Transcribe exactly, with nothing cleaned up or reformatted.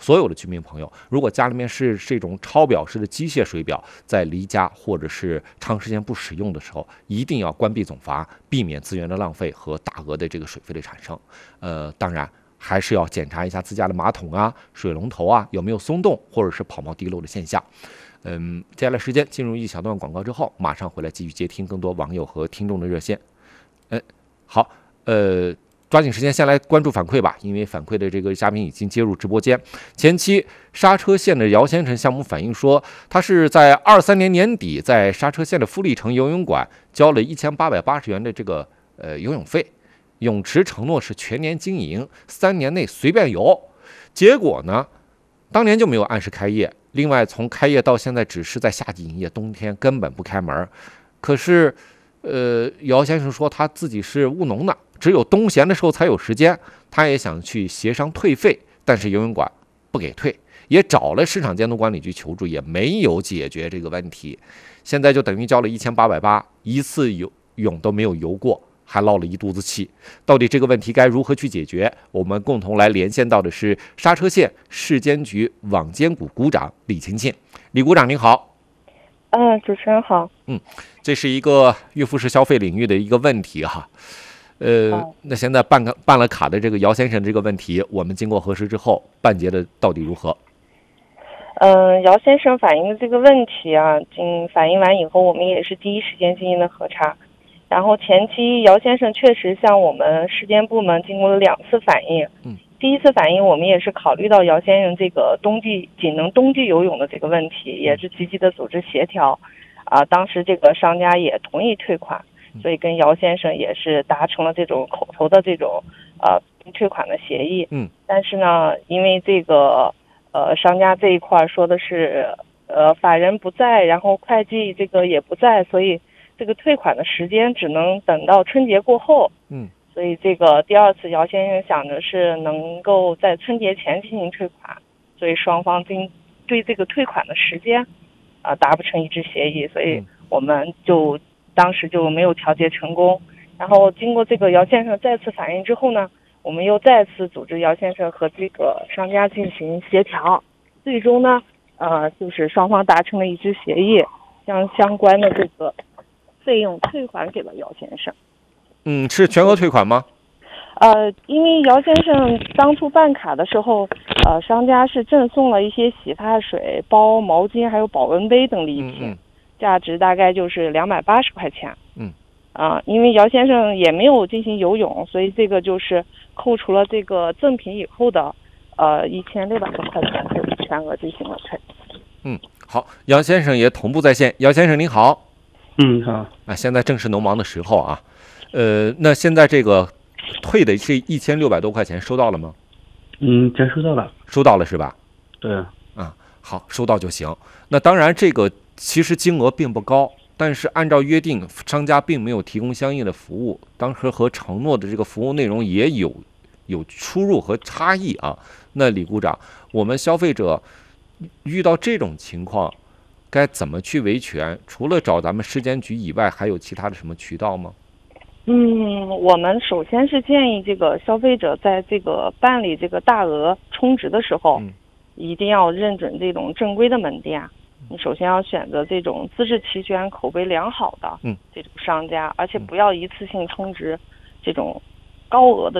所有的居民朋友，如果家里面是这种超表式的机械水表，在离家或者是长时间不使用的时候，一定要关闭总阀，避免资源的浪费和大额的这个水费的产生。呃，当然还是要检查一下自家的马桶啊、水龙头啊有没有松动或者是跑冒滴漏的现象。嗯，接下来时间进入一小段广告之后，马上回来继续接听更多网友和听众的热线。嗯，好，呃。抓紧时间先来关注反馈吧，因为反馈的这个嘉宾已经接入直播间。前期刹车线的姚先生向我们反映说，他是在二三年年底在刹车线的富力城游泳馆交了一千八百八十元的这个呃游泳费，泳池承诺是全年经营，三年内随便游。结果呢，当年就没有按时开业，另外从开业到现在只是在夏季营业，冬天根本不开门。可是，呃，姚先生说他自己是务农的。只有冬闲的时候才有时间，他也想去协商退费，但是游泳馆不给退，也找了市场监督管理局求助，也没有解决这个问题。现在就等于交了一千八百八，一次游泳都没有游过，还落了一肚子气。到底这个问题该如何去解决？我们共同来连线到的是刹车县市监局网监股股长李勤勤。李股长您好。 嗯，主持人好。 嗯，这是一个预付式消费领域的一个问题哈。呃，那现在办个办了卡的这个姚先生这个问题，我们经过核实之后，办结的到底如何？ 嗯，姚先生反映的这个问题啊，经反映完以后，我们也是第一时间进行了核查。然后前期姚先生确实向我们市监部门经过了两次反映。 嗯， 第一次反映我们也是考虑到姚先生这个冬季仅能冬季游泳的这个问题，也是积极的组织协调。啊，当时这个商家也同意退款。所以跟姚先生也是达成了这种口头的这种呃退款的协议。 嗯， 但是呢，因为这个呃商家这一块说的是呃法人不在，然后会计这个也不在，所以这个退款的时间只能等到春节过后。 嗯， 所以这个第二次姚先生想着是能够在春节前进行退款，所以双方经对这个退款的时间啊、呃、达不成一致协议，所以我们就。当时就没有调节成功，然后经过这个姚先生再次反映之后呢，我们又再次组织姚先生和这个商家进行协调，最终呢，呃，就是双方达成了一致协议，将相关的这个费用退还给了姚先生。 嗯，是全额退款吗？ 呃，因为姚先生当初办卡的时候，呃，商家是赠送了一些洗发水、包、毛巾还有保温杯等礼品。 嗯嗯价值大概就是两百八十块钱。 嗯， 啊，因为姚先生也没有进行游泳，所以这个就是扣除了这个赠品以后的，呃，一千六百多块钱，就是全额进行了退。 嗯，好，姚先生也同步在线。姚先生您好。 嗯，好。 啊，现在正是农忙的时候啊，呃，那现在这个退的这一千六百多块钱收到了吗？ 嗯，全收到了。 收到了是吧？ 对。 啊，好，收到就行。那当然这个。其实金额并不高，但是按照约定，商家并没有提供相应的服务，当时和承诺的这个服务内容也有有出入和差异啊。那李股长，我们消费者遇到这种情况，该怎么去维权？除了找咱们市监局以外，还有其他的什么渠道吗？ 嗯，我们首先是建议这个消费者在这个办理这个大额充值的时候， 嗯、 一定要认准这种正规的门店。你首先要选择这种资质齐全、口碑良好的这种商家，而且不要一次性充值这种高额的